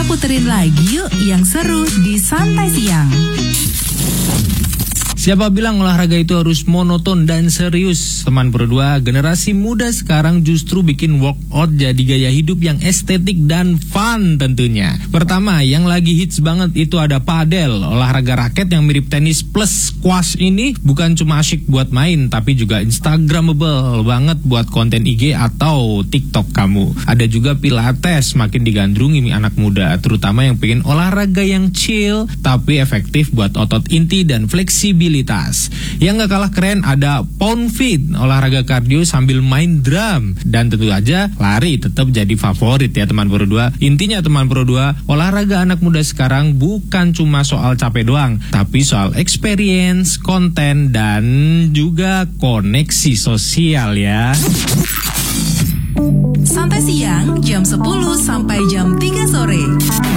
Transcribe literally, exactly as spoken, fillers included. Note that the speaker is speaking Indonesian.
puterin lagi yuk yang seru di Santai Siang. Siapa bilang olahraga itu harus monoton dan serius? Teman berdua, generasi muda sekarang justru bikin workout jadi gaya hidup yang estetik dan fun tentunya. Pertama, yang lagi hits banget itu ada padel. Olahraga raket yang mirip tenis plus squash ini bukan cuma asyik buat main, tapi juga instagramable banget buat konten I G atau TikTok kamu. Ada juga pilates, makin digandrungi anak muda, terutama yang pengen olahraga yang chill tapi efektif buat otot inti dan fleksibilitas. Yang gak kalah keren ada pound feet, olahraga kardio sambil main drum. Dan tentu aja lari tetap jadi favorit ya teman berdua. Intinya teman berdua, olahraga anak muda sekarang bukan cuma soal capek doang, tapi soal experience, konten, dan juga koneksi sosial ya. Santai Siang jam sepuluh sampai jam